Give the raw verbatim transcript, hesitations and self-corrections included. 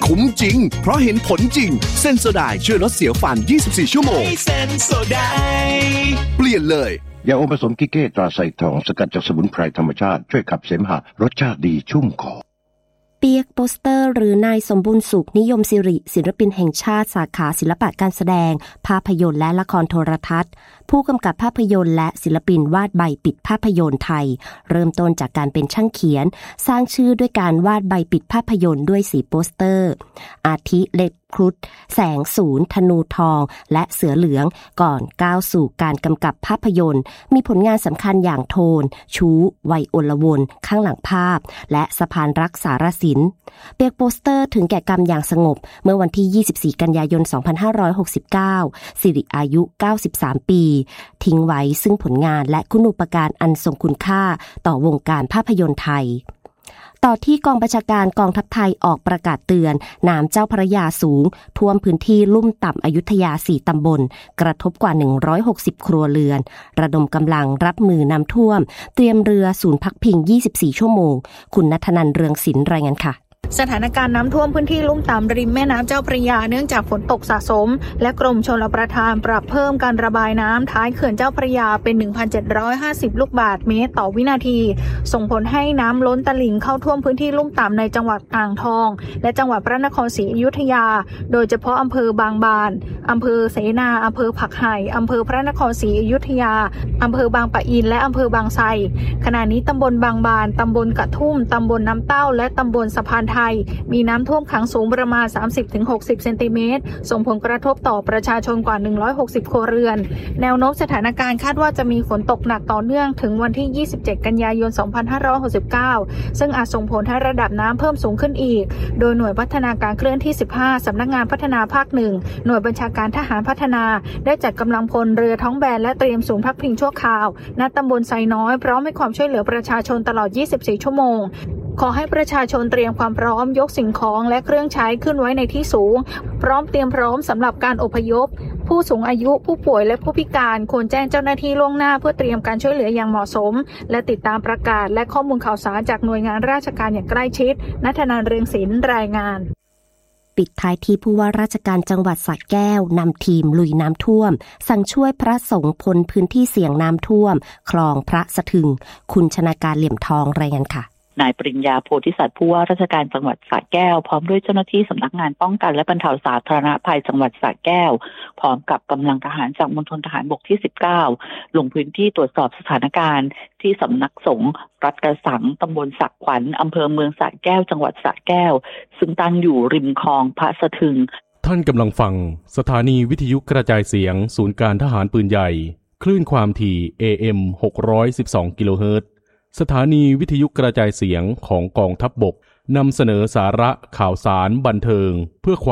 คุ้มจริงเพราะเห็นผลจริงเซนโซไดช่วยลดเสียวฟันยี่สิบสี่ชั่วโมงเซนโซไดเปลี่ยนเลยยาอมผสมกิเก้ตราไซทองสกัดจากสมุนไพรธรรมชาติช่วยขับเสมหะรสชาติดีชุ่มคอเปียกโปสเตอร์หรือนายสมบูรณ์สุขนิยมสิริศิลปินแห่งชาติสาขาศิลปะการแสดงภาพยนตร์และละครโทรทัศน์ผู้กำกับภาพยนตร์และศิลปินวาดใบปิดภาพยนตร์ไทยเริ่มต้นจากการเป็นช่างเขียนสร้างชื่อด้วยการวาดใบปิดภาพยนตร์ด้วยสีโปสเตอร์อาทิเล็บครุฑแสงศูนย์ธนูทองและเสือเหลืองก่อนก้าวสู่การกำกับภาพยนตร์มีผลงานสำคัญอย่างโทนชู้วัยอลวนข้างหลังภาพและสะพานรักสารสินเปียกโปสเตอร์ถึงแก่กรรมอย่างสงบเมื่อวันที่ยี่สิบสี่กันยายนสองพันห้าร้อยหกสิบเก้าสิริอายุเก้าสิบสามปีทิ้งไว้ซึ่งผลงานและคุณูปการอันทรงคุณค่าต่อวงการภาพยนตร์ไทยต่อที่กองบัญชาการกองทัพไทยออกประกาศเตือนน้ำเจ้าพระยาสูงท่วมพื้นที่ลุ่มต่ำอยุธยาสี่ตำบลกระทบกว่าหนึ่งร้อยหกสิบครัวเรือนระดมกำลังรับมือน้ำท่วมเตรียมเรือศูนย์พักพิงยี่สิบสี่ชั่วโมงคุณณัฐนันท์เรืองศิลป์รายงานค่ะสถานการณ์น้ำท่วมพื้นที่ลุ่มต่ำริมแม่น้ำเจ้าพระยาเนื่องจากฝนตกสะสมและกรมชลประทานปรับเพิ่มการระบายน้ำท้ายเขื่อนเจ้าพระยาเป็น หนึ่งพันเจ็ดร้อยห้าสิบ ลูกบาศก์เมตรต่อวินาทีส่งผลให้น้ำล้นตลิ่งเข้าท่วมพื้นที่ลุ่มต่ำในจังหวัดอ่างทองและจังหวัดพระนครศรีอยุธยาโดยเฉพาะอำเภอบางบานอำเภอเสนาอำเภอผักไห่อำเภอพระนครศรีอยุธยาอำเภอบางปะอินและอำเภอบางไทรขณะนี้ตำบลบางบานตำบลกระทุ่มตำบลน้ำเต้าและตำบลสะพานไทยมีน้ำท่วมขังสูงประมาณ สามสิบถึงหกสิบ เซนติเมตรส่งผลกระทบต่อประชาชนกว่าหนึ่งร้อยหกสิบครัวเรือนแนวโน้มสถานการณ์คาดว่าจะมีฝนตกหนักต่อเนื่องถึงวันที่ยี่สิบเจ็ดกันยายนสองพันห้าร้อยหกสิบเก้าซึ่งอาจส่งผลให้ระดับน้ำเพิ่มสูงขึ้นอีกโดยหน่วยพัฒนาการเคลื่อนที่สิบห้าสำนักงานพัฒนาภาคหนึ่งหน่วยบัญชาการทหารพัฒนาได้จัดกำลังพลเรือท้องแบนและเตรียมศูนย์พักพิงชั่วคราวณตำบลไซน้อยพร้อมให้ความช่วยเหลือประชาชนตลอดยี่สิบสี่ชั่วโมงขอให้ประชาชนเตรียมความพร้อมยกสิ่งของและเครื่องใช้ขึ้นไว้ในที่สูงพร้อมเตรียมพร้อมสำหรับการอพยพผู้สูงอายุผู้ป่วยและผู้พิการควรแจ้งเจ้าหน้าที่ล่วงหน้าเพื่อเตรียมการช่วยเหลืออย่างเหมาะสมและติดตามประกาศและข้อมูลข่าวสารจากหน่วยงานราชการอย่างใกล้ชิดณัฐนันท์ เรืองศิลป์รายงานปิดท้ายที่ผู้ว่าราชการจังหวัดสระแก้วนำทีมลุยน้ำท่วมสั่งช่วยพระสงฆ์พ้นพื้นที่เสี่ยงน้ำท่วมคลองพระสะทึงคุณชนาการเหลี่ยมทองรายงานค่ะนายปริญญาโพธิสัตว์ผู้ว่าราชการจังหวัดสระแก้วพร้อมด้วยเจ้าหน้าที่สำนักงานป้องกันและบรรเทาสาธารณภัยจังหวัดสระแก้วพร้อมกับกำลังทหารจากมณฑลทหารบกที่สิบเก้าลงพื้นที่ตรวจสอบสถานการณ์ที่สำนักสงฆ์รัฐกระสังตำบลสระขวัญอำเภอเมืองสระแก้วจังหวัดสระแก้วซึ่งตั้งอยู่ริมคลองพระสะทึงท่านกำลังฟังสถานีวิทยุกระจายเสียงศูนย์การทหารปืนใหญ่คลื่นความถี่ เอ เอ็ม หกร้อยสิบสอง กิโลเฮิรตซ์สถานีวิทยุกระจายเสียงของกองทัพบกนำเสนอสาระข่าวสารบันเทิงเพื่อความ